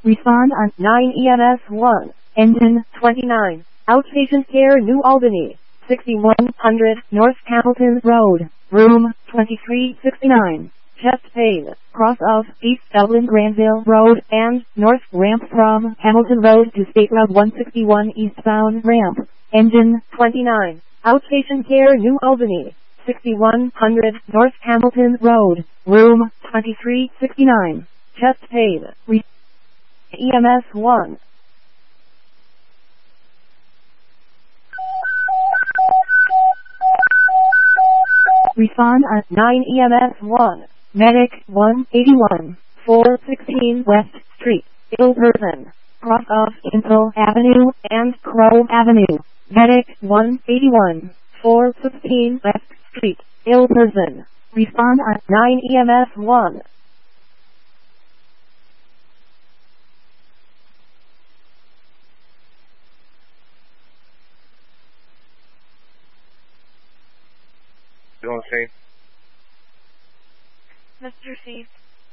Respond on 9 EMS 1. Engine 29. Outpatient care New Albany. 6100 North Hamilton Road. Room 2369. Chest pain. Cross of East Dublin Granville Road and North Ramp from Hamilton Road to State Road 161 eastbound ramp. Engine 29. Outpatient care New Albany. 6100 North Hamilton Road. Room 2369. Chest pain. EMS 1. Respond on 9 EMS 1. Medic 181, 416 West Street, ill person. Cross of Impel Avenue and Crow Avenue. Medic 181, 416 West Street, ill person. Respond on 9 EMS 1. Don't say. Mr. Received.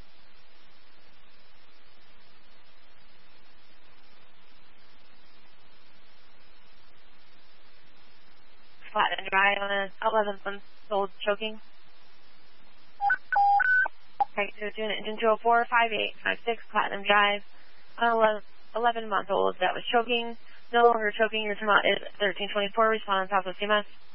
Flat and dry on an 11-month-old choking. Right, so doing it engine 204-5856 Platinum Drive on 11-month-old that was choking. No longer choking. Your time out is 1324. Respond on top of CMS.